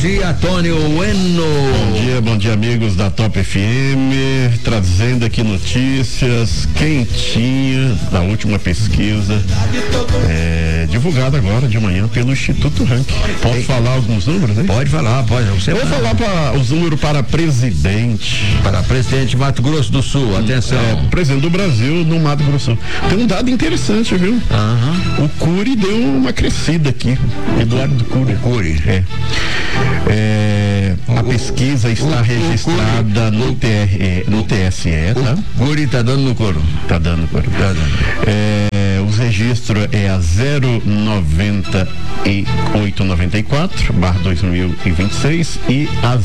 dia, Antônio Bueno. Bom dia, amigos da Top FM, trazendo aqui notícias quentinhas da última pesquisa, divulgada agora de manhã pelo Instituto Rank. Posso falar alguns números, hein? Pode falar, pode. Eu vou falar os números para presidente. Para presidente Mato Grosso do Sul, atenção. Presidente do Brasil no Mato Grosso do Sul. Tem um dado interessante, viu? O Cury deu uma crescida aqui. Eduardo Cury. A pesquisa está registrada no TSE, tá? O Cury tá dando no couro. Tá dando. Os registros é a 09894/2026 e a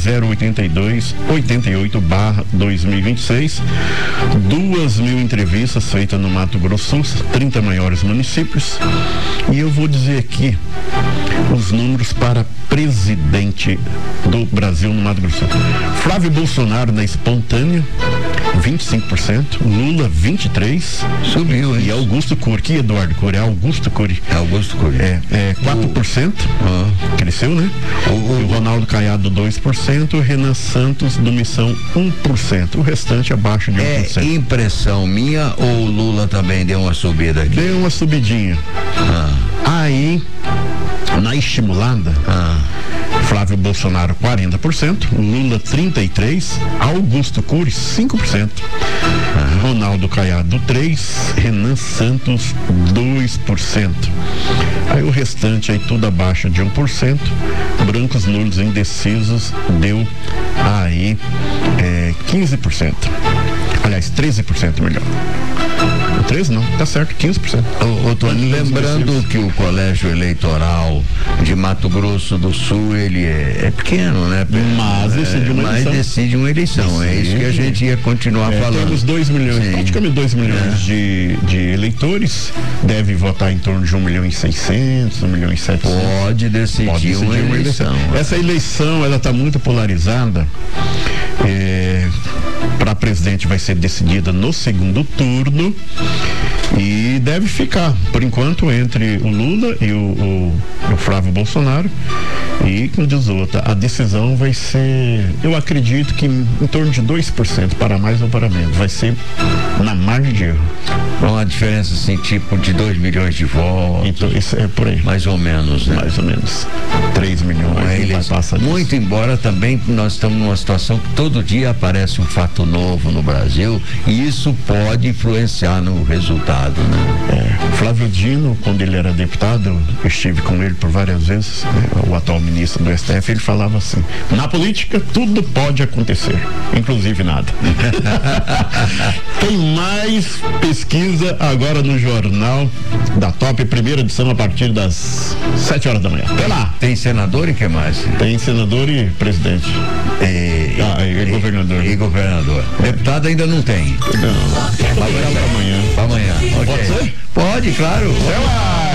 08288/2026. 2.000 entrevistas feitas no Mato Grosso do Sul, 30 maiores municípios. E eu vou dizer aqui os números para presidente do Brasil no Mato Grosso do Sul. Flávio Bolsonaro na espontânea, 25%, Lula 23%, subiu, hein? E Augusto Cury, que Eduardo Cury, Augusto Cury. 4%, cresceu, né? O Ronaldo Caiado 2%, o Renan Santos do Missão 1%, o restante abaixo de 1%. É impressão minha ou o Lula também deu uma subida aqui? Deu uma subidinha. Aí, na estimulada, Flávio Bolsonaro 40%, Lula 33%, Augusto Cury 5%, Ronaldo Caiado 3%, Renan Santos 2%. Aí o restante aí tudo abaixo de 1%, brancos, nulos, indecisos, deu aí 15%. Aliás, 13% melhor. 13 não, tá certo, 15%. Tony, lembrando que o colégio eleitoral de Mato Grosso do Sul, ele é pequeno, né? Mas decide uma eleição. É isso que a gente ia continuar falando. Temos 2 milhões, praticamente 2 milhões de eleitores, deve votar em torno de 1.600.000, 1.700.000. Pode decidir uma eleição. Essa eleição, ela tá muito polarizada. Para presidente vai ser decidida no segundo turno e deve ficar, por enquanto, entre o Lula e o Flávio Bolsonaro. E, como diz outra, a decisão vai ser, eu acredito que em torno de 2%, para mais ou para menos. Vai ser na margem de erro. Uma diferença assim, tipo de 2 milhões de votos. Então, isso é por aí. Mais ou menos, né? Mais ou menos. 3 milhões. Vai passar disso. Muito embora também nós estamos numa situação que todo dia aparece um fato novo no Brasil e isso pode influenciar no resultado, né? Flávio Dino, quando ele era deputado, eu estive com ele por várias vezes, o atual ministro do STF, ele falava assim: na política tudo pode acontecer, inclusive nada. Tem mais pesquisa agora no Jornal da Top, primeira edição, a partir das 7 horas da manhã. Até lá. Tem senador e que mais? Tem senador e presidente. E governador. E governador. Deputado ainda não tem. Não. Vai para amanhã. Para amanhã. Pode ser? Pode, claro. Até lá.